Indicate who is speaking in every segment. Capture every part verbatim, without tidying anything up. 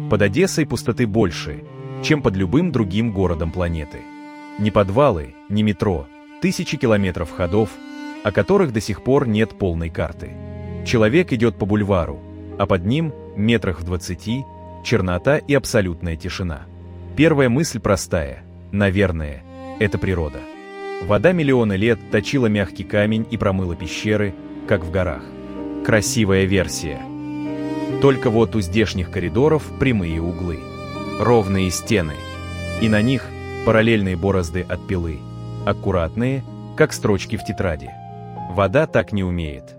Speaker 1: Под Одессой пустоты больше, чем под любым другим городом планеты. Ни подвалы, ни метро, тысячи километров ходов, о которых до сих пор нет полной карты. Человек идет по бульвару, а под ним, метрах в двадцати, чернота и абсолютная тишина. Первая мысль простая: наверное, это природа. Вода миллионы лет точила мягкий камень и промыла пещеры, как в горах. Красивая версия. Только вот у здешних коридоров прямые углы, ровные стены, и на них параллельные борозды от пилы, аккуратные, как строчки в тетради. Вода так не умеет.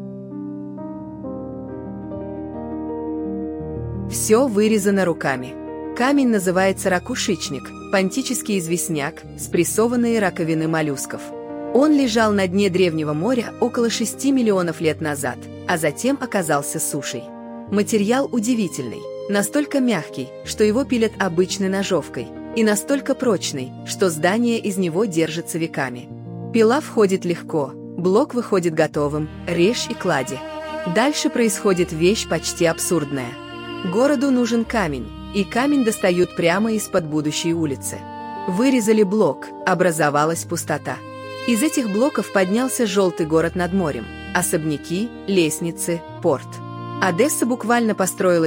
Speaker 2: Все вырезано руками. Камень называется ракушечник, понтический известняк, спрессованные раковины моллюсков. Он лежал на дне древнего моря около шести миллионов лет назад, а затем оказался сушей. Материал удивительный, настолько мягкий, что его пилят обычной ножовкой, и настолько прочный, что здание из него держится веками. Пила входит легко, блок выходит готовым, режь и клади. Дальше происходит вещь почти абсурдная. Городу нужен камень, и камень достают прямо из-под будущей улицы. Вырезали блок, образовалась пустота. Из этих блоков поднялся желтый город над морем, особняки, лестницы, порт. Одесса буквально построилась